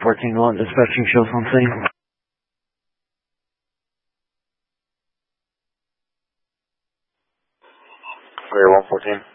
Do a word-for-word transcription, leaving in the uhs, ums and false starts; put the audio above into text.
fourteen one, dispatching shows on scene. Area one fourteen.